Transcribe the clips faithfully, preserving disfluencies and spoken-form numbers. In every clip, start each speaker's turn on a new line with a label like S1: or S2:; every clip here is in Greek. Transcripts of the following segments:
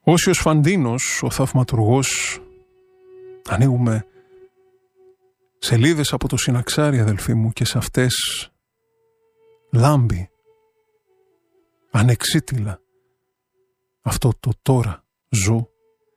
S1: Όσιος Φαντίνος, ο θαυματουργός, ανοίγουμε σελίδες από το Συναξάρι, αδελφοί μου, και σε αυτές λάμπει ανεξίτηλα αυτό το τώρα ζω.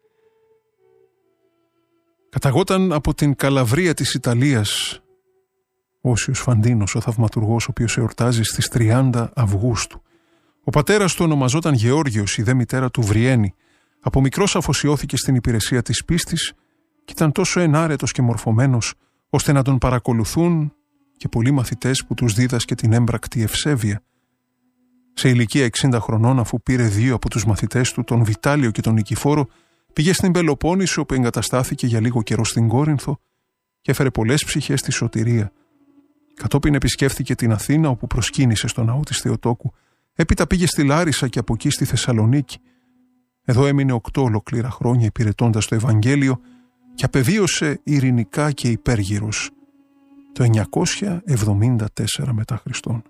S1: Καταγόταν από την Καλαβρία της Ιταλίας ο Όσιος Φαντίνος, ο θαυματουργός, ο οποίος εορτάζει στις τριάντα Αυγούστου. Ο πατέρας του ονομαζόταν Γεώργιος, η δε μητέρα του Βριένη. Από μικρός αφοσιώθηκε στην υπηρεσία της πίστης και ήταν τόσο ενάρετος και μορφωμένος ώστε να τον παρακολουθούν και πολλοί μαθητές που τους δίδασκε την έμπρακτη ευσέβεια. Σε ηλικία εξήντα χρονών, αφού πήρε δύο από τους μαθητές του, τον Βιτάλιο και τον Νικηφόρο, πήγε στην Πελοπόννησο, όπου εγκαταστάθηκε για λίγο καιρό στην Κόρινθο και έφερε πολλές ψυχές στη σωτηρία. Κατόπιν επισκέφθηκε την Αθήνα, όπου προσκύνησε στο ναό της Θεοτόκου. Έπειτα πήγε στη Λάρισα και από εκεί στη Θεσσαλονίκη. Εδώ έμεινε οκτώ ολοκλήρα χρόνια υπηρετώντας το Ευαγγέλιο και απεβίωσε ειρηνικά και υπέργυρος το εννιακόσια εβδομήντα τέσσερα μετά Χριστόν.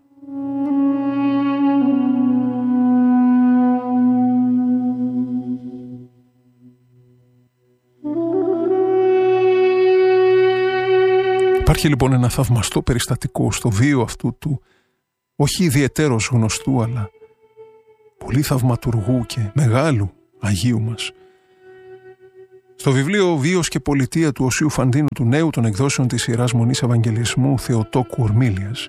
S1: Υπάρχει λοιπόν ένα θαυμαστό περιστατικό στο βίο αυτού του, όχι ιδιαιτέρως γνωστού, αλλά πολύ θαυματουργού και μεγάλου Αγίου μας. Στο βιβλίο «Βίος και πολιτεία» του Οσίου Φαντίνου του Νέου των εκδόσεων της Ιεράς Μονής Ευαγγελισμού Θεοτόκου Ορμήλιας,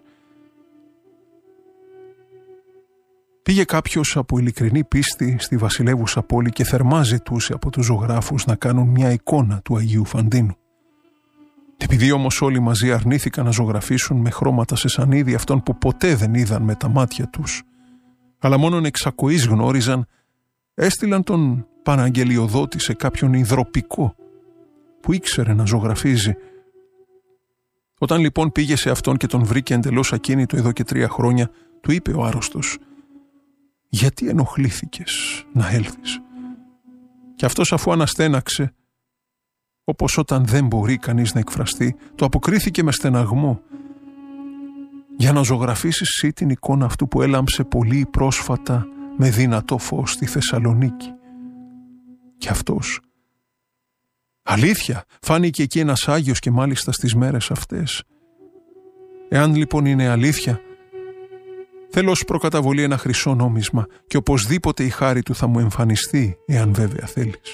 S1: πήγε κάποιος από ειλικρινή πίστη στη βασιλεύουσα πόλη και θερμά ζητούσε από τους ζωγράφους να κάνουν μια εικόνα του Αγίου Φαντίνου. Επειδή όμως όλοι μαζί αρνήθηκαν να ζωγραφίσουν με χρώματα σε σανίδι αυτόν που ποτέ δεν είδαν με τα μάτια τους, αλλά μόνον εξακοής γνώριζαν, έστειλαν τον Παναγγελιοδότη σε κάποιον υδροπικό που ήξερε να ζωγραφίζει. Όταν λοιπόν πήγε σε αυτόν και τον βρήκε εντελώς ακίνητο εδώ και τρία χρόνια, του είπε ο άρρωστος: «Γιατί ενοχλήθηκες να έλθεις?» Και αυτός, αφού αναστέναξε, όπως όταν δεν μπορεί κανείς να εκφραστεί, το αποκρίθηκε με στεναγμό: «Για να ζωγραφίσεις εσύ την εικόνα αυτού που έλαμψε πολύ πρόσφατα με δυνατό φως στη Θεσσαλονίκη». Και αυτός: «Αλήθεια, φάνηκε εκεί ένας Άγιος και μάλιστα στις μέρες αυτές». Εάν λοιπόν είναι αλήθεια, θέλω ως προκαταβολή ένα χρυσό νόμισμα και οπωσδήποτε η χάρη του θα μου εμφανιστεί, εάν βέβαια θέλεις.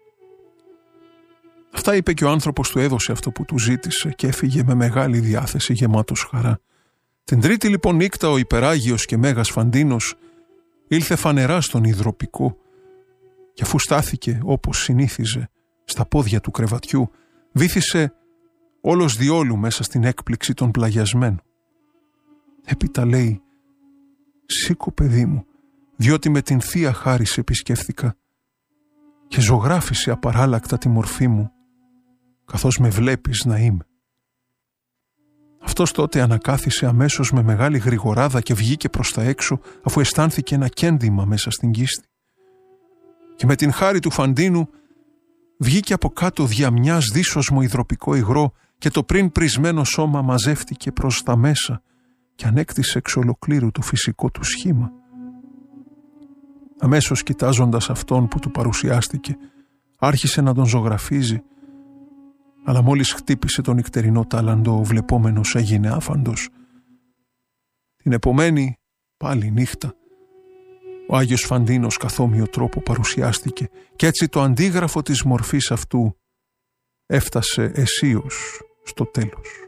S1: Αυτά είπε και ο άνθρωπος του έδωσε αυτό που του ζήτησε και έφυγε με μεγάλη διάθεση, γεμάτος χαρά. Την τρίτη λοιπόν νύχτα ο υπεράγιος και μέγας Φαντίνος ήλθε φανερά στον υδροπικό και αφού στάθηκε όπως συνήθιζε στα πόδια του κρεβατιού, βύθισε όλος διόλου μέσα στην έκπληξη των πλαγιασμένων. Έπειτα λέει: «Σήκω, παιδί μου, διότι με την Θεία Χάρη σε επισκέφθηκα και ζωγράφισε απαράλλακτα τη μορφή μου, καθώς με βλέπεις να είμαι». Αυτός τότε ανακάθισε αμέσως με μεγάλη γρηγοράδα και βγήκε προς τα έξω, αφού αισθάνθηκε ένα κέντημα μέσα στην κίστη. Και με την χάρη του Φαντίνου βγήκε από κάτω δια μιας δύσοσμο υδροπικό υγρό και το πριν πρισμένο σώμα μαζεύτηκε προς τα μέσα και ανέκτησε εξ ολοκλήρου το φυσικό του σχήμα. Αμέσως κοιτάζοντας αυτόν που του παρουσιάστηκε, άρχισε να τον ζωγραφίζει, αλλά μόλις χτύπησε τον νυχτερινό τάλαντο, ο βλεπόμενος έγινε άφαντος. Την επομένη πάλι νύχτα ο Άγιος Φαντίνος καθόμοιο τρόπο παρουσιάστηκε και έτσι το αντίγραφο της μορφής αυτού έφτασε αισίως στο τέλος.